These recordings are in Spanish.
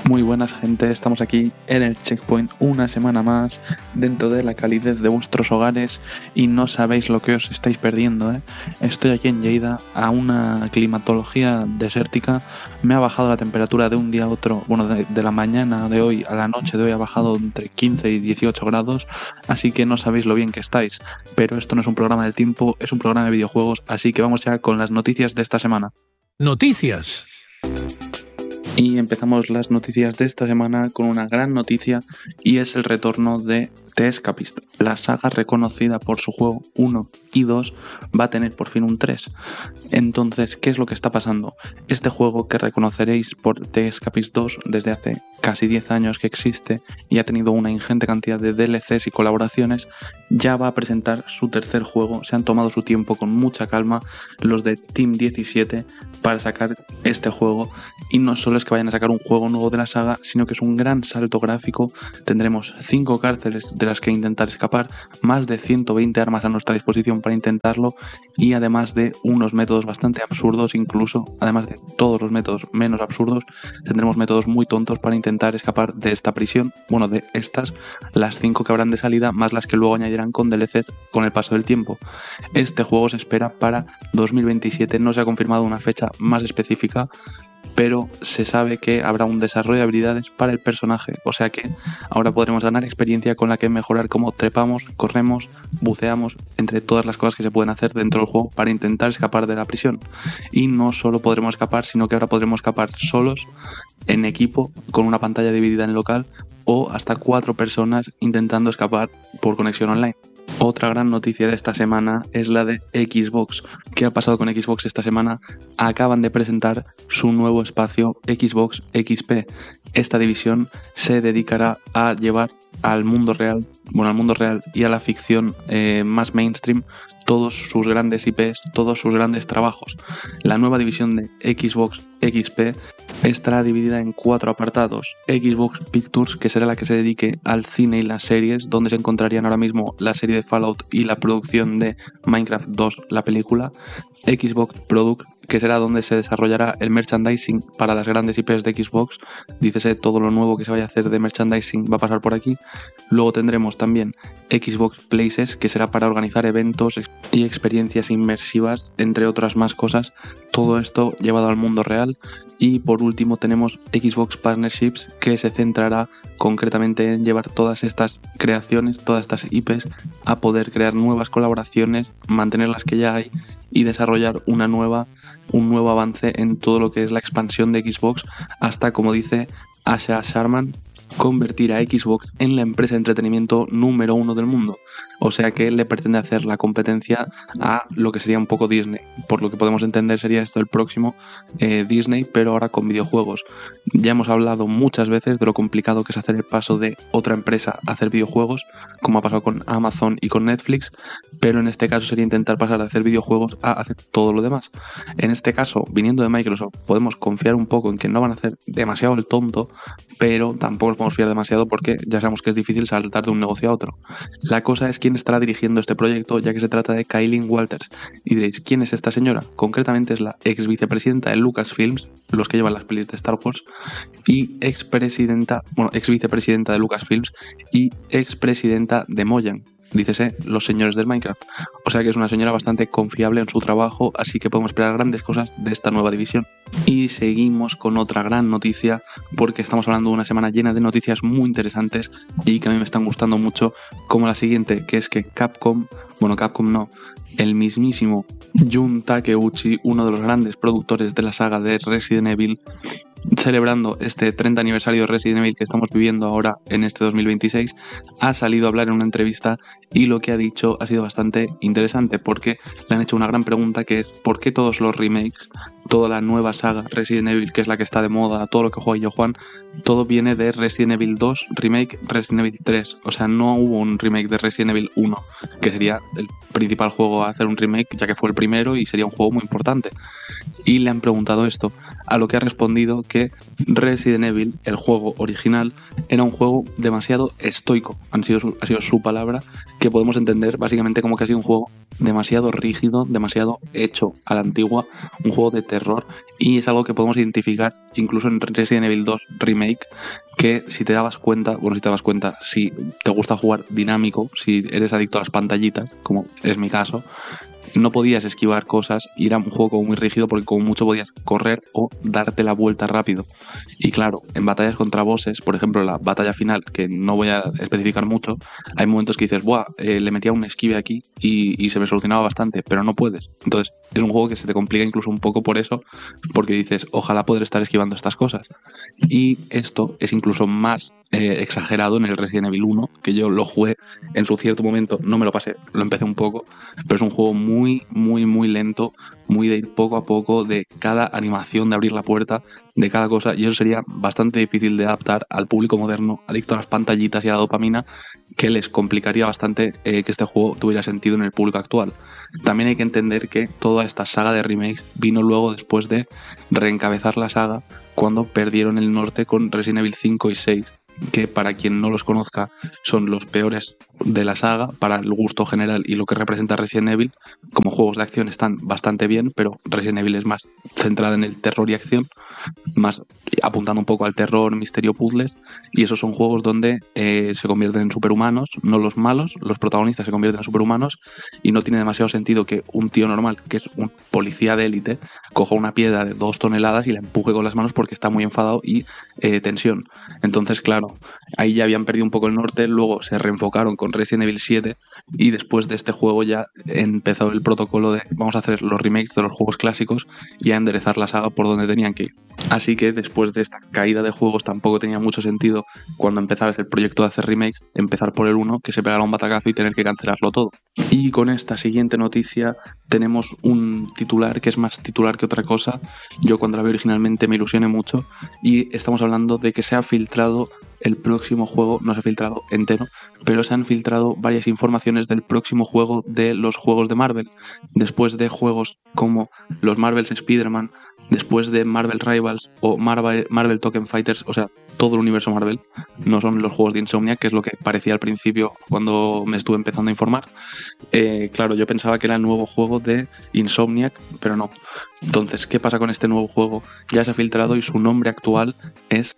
Muy buenas, gente, estamos aquí en el Checkpoint una semana más dentro de la calidez de vuestros hogares y no sabéis lo que os estáis perdiendo, ¿eh? Estoy aquí en Lleida a una climatología desértica, me ha bajado la temperatura de un día a otro, bueno, de la mañana de hoy a la noche de hoy ha bajado entre 15 y 18 grados, así que no sabéis lo bien que estáis, pero esto no es un programa del tiempo, es un programa de videojuegos, así que vamos ya con las noticias de esta semana. Noticias. Y empezamos las noticias de esta semana con una gran noticia y es el retorno de The Escapist. La saga reconocida por su juego 1 y 2 va a tener por fin un 3. Entonces, ¿qué es lo que está pasando? Este juego que reconoceréis por The Escapist 2 desde hace casi 10 años que existe y ha tenido una ingente cantidad de DLCs y colaboraciones, ya va a presentar su tercer juego. Se han tomado su tiempo con mucha calma los de Team 17 para sacar este juego, y no solo es que vayan a sacar un juego nuevo de la saga, sino que es un gran salto gráfico. Tendremos 5 cárceles de las que intentar escapar, más de 120 armas a nuestra disposición para intentarlo, y además de unos métodos bastante absurdos, incluso además de todos los métodos menos absurdos, tendremos métodos muy tontos para intentar escapar de esta prisión. Bueno, de estas, las 5 que habrán de salida, más las que luego añadirán con DLCs con el paso del tiempo. Este juego se espera para 2027, no se ha confirmado una fecha más específica, pero se sabe que habrá un desarrollo de habilidades para el personaje, o sea que ahora podremos ganar experiencia con la que mejorar cómo trepamos, corremos, buceamos, entre todas las cosas que se pueden hacer dentro del juego para intentar escapar de la prisión. Y no solo podremos escapar, sino que ahora podremos escapar solos, en equipo, con una pantalla dividida en local, o hasta 4 personas intentando escapar por conexión online. Otra gran noticia de esta semana es la de Xbox. ¿Qué ha pasado con Xbox esta semana? Acaban de presentar su nuevo espacio Xbox XP. Esta división se dedicará a llevar al mundo real y a la ficción más mainstream todos sus grandes IPs, todos sus grandes trabajos. La nueva división de Xbox XP estará dividida en 4 apartados. Xbox Pictures, que será la que se dedique al cine y las series, donde se encontrarían ahora mismo la serie de Fallout y la producción de Minecraft 2, la película. Xbox Product, que será donde se desarrollará el merchandising para las grandes IPs de Xbox. Dícese, todo lo nuevo que se vaya a hacer de merchandising va a pasar por aquí. Luego tendremos también Xbox Places, que será para organizar eventos y experiencias inmersivas, entre otras más cosas. Todo esto llevado al mundo real. Y por último tenemos Xbox Partnerships, que se centrará concretamente en llevar todas estas creaciones, todas estas IPs, a poder crear nuevas colaboraciones, mantener las que ya hay y desarrollar un nuevo avance en todo lo que es la expansión de Xbox, hasta, como dice Asha Sharman, convertir a Xbox en la empresa de entretenimiento número 1 del mundo. O sea que le pretende hacer la competencia a lo que sería un poco Disney. Por lo que podemos entender sería esto el próximo Disney, pero ahora con videojuegos. Ya hemos hablado muchas veces de lo complicado que es hacer el paso de otra empresa a hacer videojuegos, como ha pasado con Amazon y con Netflix, pero en este caso sería intentar pasar de hacer videojuegos a hacer todo lo demás. En este caso, viniendo de Microsoft, podemos confiar un poco en que no van a hacer demasiado el tonto, pero tampoco nos podemos fiar demasiado porque ya sabemos que es difícil saltar de un negocio a otro. La cosa es quién estará dirigiendo este proyecto, ya que se trata de Kailin Walters. Y diréis, ¿quién es esta señora? Concretamente es la ex vicepresidenta de Lucasfilms, los que llevan las pelis de Star Wars, y ex vicepresidenta de Lucasfilms y ex presidenta de Mojang. Dícese, los señores del Minecraft. O sea que es una señora bastante confiable en su trabajo, así que podemos esperar grandes cosas de esta nueva división. Y seguimos con otra gran noticia, porque estamos hablando de una semana llena de noticias muy interesantes y que a mí me están gustando mucho, como la siguiente, que es que el mismísimo Jun Takeuchi, uno de los grandes productores de la saga de Resident Evil, celebrando este 30 aniversario de Resident Evil que estamos viviendo ahora en este 2026, ha salido a hablar en una entrevista y lo que ha dicho ha sido bastante interesante, porque le han hecho una gran pregunta, que es ¿por qué todos los remakes, toda la nueva saga Resident Evil, que es la que está de moda, todo lo que juega yo Juan, todo viene de Resident Evil 2 Remake, Resident Evil 3? O sea, no hubo un remake de Resident Evil 1, que sería el principal juego a hacer un remake, ya que fue el primero y sería un juego muy importante. Y le han preguntado esto: a lo que ha respondido que Resident Evil, el juego original, era un juego demasiado estoico. Ha sido su palabra, que podemos entender básicamente como que ha sido un juego demasiado rígido, demasiado hecho a la antigua, un juego de terror, y es algo que podemos identificar incluso en Resident Evil 2 Remake, que si te dabas cuenta, si te gusta jugar dinámico, si eres adicto a las pantallitas, como es mi caso, no podías esquivar cosas y era un juego como muy rígido porque como mucho podías correr o darte la vuelta rápido. Y claro, en batallas contra bosses, por ejemplo la batalla final, que no voy a especificar mucho, hay momentos que dices, ¡buah! Le metía un esquive aquí y se me solucionaba bastante, pero no puedes. Entonces es un juego que se te complica incluso un poco por eso, porque dices, ojalá poder estar esquivando estas cosas. Y esto es incluso más exagerado en el Resident Evil 1, que yo lo jugué en su cierto momento, no me lo pasé, lo empecé un poco, pero es un juego muy, muy, muy lento, muy de ir poco a poco, de cada animación de abrir la puerta, de cada cosa, y eso sería bastante difícil de adaptar al público moderno, adicto a las pantallitas y a la dopamina, que les complicaría bastante que este juego tuviera sentido en el público actual. También hay que entender que toda esta saga de remakes vino luego después de reencabezar la saga cuando perdieron el norte con Resident Evil 5 y 6, que para quien no los conozca son los peores de la saga para el gusto general y lo que representa Resident Evil. Como juegos de acción están bastante bien, pero Resident Evil es más centrada en el terror y acción, más apuntando un poco al terror, misterio, puzzles, y esos son juegos donde se convierten en superhumanos, no los malos, los protagonistas se convierten en superhumanos, y no tiene demasiado sentido que un tío normal, que es un policía de élite, coja una piedra de 2 toneladas y la empuje con las manos porque está muy enfadado y tensión. Entonces, claro, ahí ya habían perdido un poco el norte, luego se reenfocaron con Resident Evil 7 y después de este juego ya empezó el protocolo de vamos a hacer los remakes de los juegos clásicos y a enderezar la saga por donde tenían que ir. Así que después de esta caída de juegos tampoco tenía mucho sentido cuando empezaras el proyecto de hacer remakes empezar por el 1, que se pegara un batacazo y tener que cancelarlo todo. Y con esta siguiente noticia tenemos un titular que es más titular que otra cosa. Yo cuando la vi originalmente me ilusioné mucho y estamos hablando de que se ha filtrado el próximo juego, no se ha filtrado entero, pero se han filtrado varias informaciones del próximo juego de los juegos de Marvel. Después de juegos como los Marvel's Spider-Man, después de Marvel Rivals o Marvel Token Fighters, o sea, todo el universo Marvel, no son los juegos de Insomniac, que es lo que parecía al principio cuando me estuve empezando a informar. Claro, yo pensaba que era el nuevo juego de Insomniac, pero no. Entonces, ¿qué pasa con este nuevo juego? Ya se ha filtrado y su nombre actual es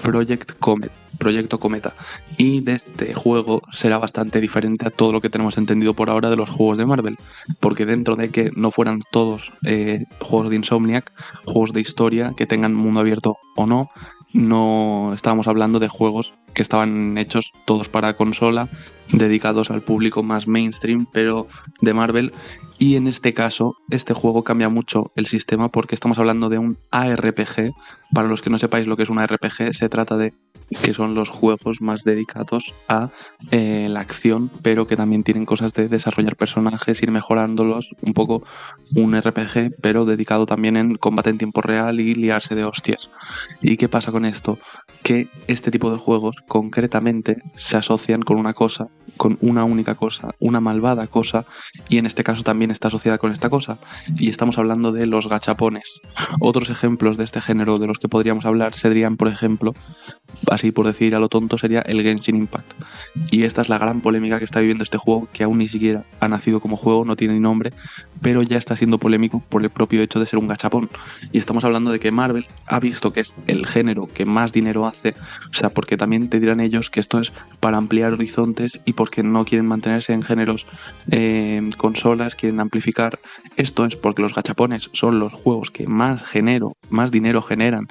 Proyecto Cometa, y de este juego será bastante diferente a todo lo que tenemos entendido por ahora de los juegos de Marvel, porque dentro de que no fueran todos juegos de Insomniac, juegos de historia que tengan mundo abierto o no, no estábamos hablando de juegos que estaban hechos todos para consola, dedicados al público más mainstream, pero de Marvel. Y en este caso, este juego cambia mucho el sistema porque estamos hablando de un ARPG. Para los que no sepáis lo que es un ARPG, se trata de que son los juegos más dedicados a la acción, pero que también tienen cosas de desarrollar personajes, ir mejorándolos, un poco un RPG, pero dedicado también en combate en tiempo real y liarse de hostias. ¿Y qué pasa con esto? Que este tipo de juegos concretamente se asocian con una cosa, con una única cosa, una malvada cosa, y en este caso también está asociada con esta cosa, y estamos hablando de los gachapones. Otros ejemplos de este género de los que podríamos hablar serían, por ejemplo, así por decir a lo tonto, sería el Genshin Impact. Y esta es la gran polémica que está viviendo este juego, que aún ni siquiera ha nacido como juego, no tiene ni nombre, pero ya está siendo polémico por el propio hecho de ser un gachapón. Y estamos hablando de que Marvel ha visto que es el género que más dinero hace, o sea, porque también te dirán ellos que esto es para ampliar horizontes y porque no quieren mantenerse en géneros consolas, quieren amplificar. Esto es porque los gachapones son los juegos que más dinero generan,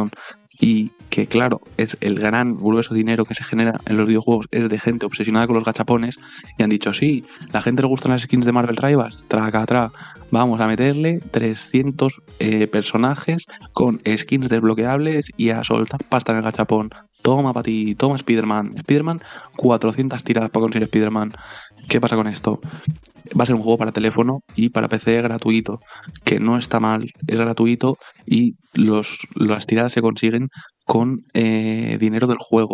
y que claro, es el gran grueso dinero que se genera en los videojuegos, es de gente obsesionada con los gachapones, y han dicho, sí, la gente le gustan las skins de Marvel Rivals, vamos a meterle 300 personajes con skins desbloqueables y a soltar pasta en el gachapón. Toma para ti, toma Spider-Man, 400 tiradas para conseguir Spider-Man. ¿Qué pasa con esto? Va a ser un juego para teléfono y para PC gratuito, que no está mal, es gratuito y las tiradas se consiguen con dinero del juego.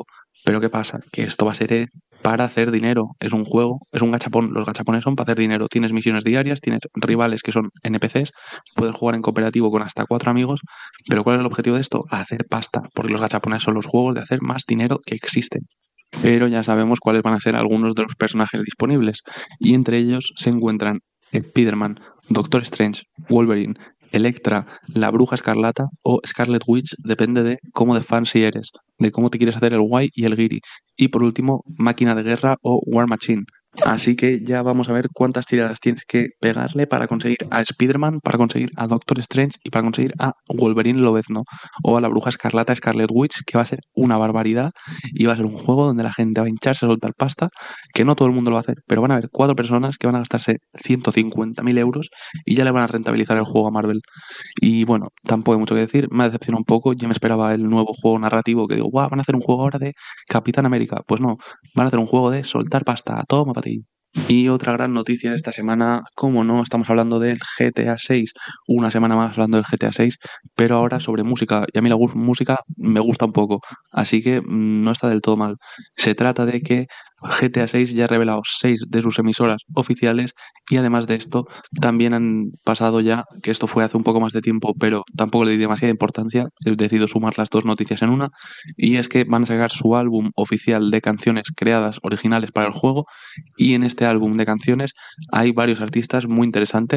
Pero ¿qué pasa? Que esto va a ser para hacer dinero. Es un juego, es un gachapón. Los gachapones son para hacer dinero. Tienes misiones diarias, tienes rivales que son NPCs, puedes jugar en cooperativo con hasta 4 amigos. Pero ¿cuál es el objetivo de esto? Hacer pasta, porque los gachapones son los juegos de hacer más dinero que existen. Pero ya sabemos cuáles van a ser algunos de los personajes disponibles, y entre ellos se encuentran Spider-Man, Doctor Strange, Wolverine, Electra, la Bruja Escarlata o Scarlet Witch, depende de cómo de fancy eres, de cómo te quieres hacer el guay y el guiri. Y por último, Máquina de Guerra o War Machine. Así que ya vamos a ver cuántas tiradas tienes que pegarle para conseguir a Spider-Man, para conseguir a Doctor Strange y para conseguir a Wolverine Lobezno o a la Bruja Escarlata Scarlet Witch, que va a ser una barbaridad y va a ser un juego donde la gente va a hincharse a soltar pasta, que no todo el mundo lo va a hacer, pero van a haber 4 personas que van a gastarse 150.000 euros y ya le van a rentabilizar el juego a Marvel. Y bueno, tampoco hay mucho que decir, me ha decepcionado un poco, yo me esperaba el nuevo juego narrativo que digo, guau, van a hacer un juego ahora de Capitán América. Pues no, van a hacer un juego de soltar pasta, toma para ti. Y otra gran noticia de esta semana, como no, estamos hablando del GTA 6, una semana más hablando del GTA 6, pero ahora sobre música, y a mí la música me gusta un poco, así que no está del todo mal. Se trata de que GTA 6 ya ha revelado 6 de sus emisoras oficiales, y además de esto también han pasado ya, que esto fue hace un poco más de tiempo, pero tampoco le di demasiada importancia, he decidido sumar las dos noticias en una, y es que van a sacar su álbum oficial de canciones creadas originales para el juego, y en este álbum de canciones hay varios artistas muy interesantes.